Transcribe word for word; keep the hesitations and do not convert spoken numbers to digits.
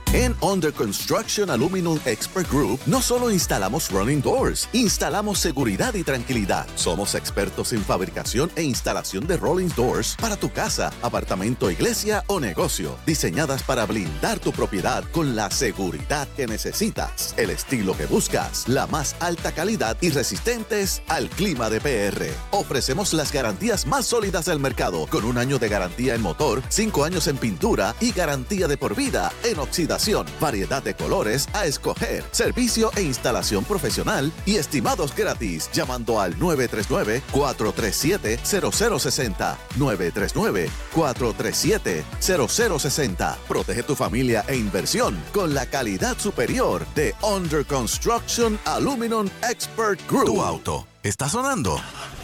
En Under Construction Aluminum Expert Group no solo instalamos rolling doors, instalamos seguridad y tranquilidad. Somos expertos en fabricación e instalación de rolling doors para tu casa, apartamento, iglesia o negocio, diseñadas para blindar tu propiedad con la seguridad que necesitas, el estilo que buscas, la más alta calidad y resistentes al clima de P R. Ofrecemos las garantías más sólidas del mercado, con un año de garantía en motor, cinco años en pintura y garantía de por vida en oxidación. Variedad de colores a escoger, servicio e instalación profesional y estimados gratis llamando al nueve tres nueve, cuatro tres siete, cero cero seis cero. nueve tres nueve, cuatro tres siete, cero cero seis cero. Protege tu familia e inversión con la calidad superior de Under Construction Aluminum Expert Group. Tu auto está sonando.